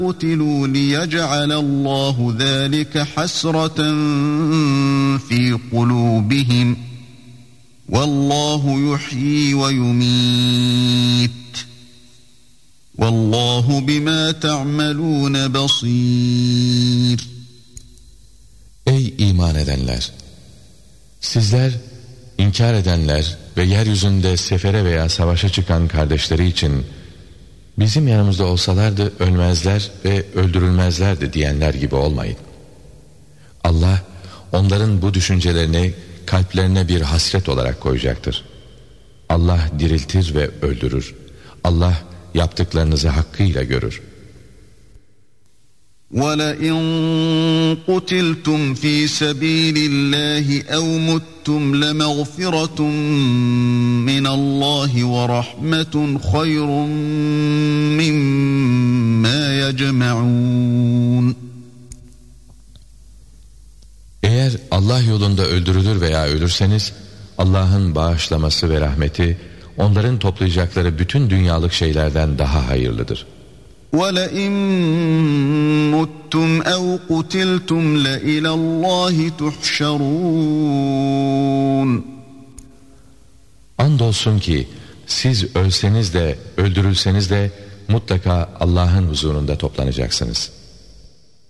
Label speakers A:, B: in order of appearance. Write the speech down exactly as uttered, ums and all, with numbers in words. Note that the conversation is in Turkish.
A: قُتِلُوا لِيَجْعَلَ اللّٰهُ ذَٰلِكَ حَسْرَةً فِي قُلُوبِهِمْ وَاللّٰهُ يُحْيِي وَيُمِيتُ وَاللّٰهُ بِمَا تَعْمَلُونَ بَصِيرٌ.
B: Ey iman edenler! Sizler, inkar edenler ve yeryüzünde sefere veya savaşa çıkan kardeşleri için bizim yanımızda olsalardı ölmezler ve öldürülmezlerdi diyenler gibi olmayın. Allah onların bu düşüncelerini kalplerine bir hasret olarak koyacaktır. Allah diriltir ve öldürür. Allah yaptıklarınızı hakkıyla görür.
A: وَلَئِنْ قُتِلْتُمْ فِي سَبِيلِ اللّٰهِ اَوْ مُتْتُمْ لَمَغْفِرَةٌ مِّنَ اللّٰهِ وَرَحْمَةٌ خَيْرٌ مِّمَّا يَجْمَعُونَ.
B: Eğer Allah yolunda öldürülür veya ölürseniz, Allah'ın bağışlaması ve rahmeti, onların toplayacakları bütün dünyalık şeylerden daha hayırlıdır.
A: وَلَئِنْ مُتُّمْ اَوْ قُتِلْتُمْ لَإِلَى اللّٰهِ تُحْشَرُونَ.
B: Andolsun ki siz ölseniz de öldürülseniz de mutlaka Allah'ın huzurunda toplanacaksınız.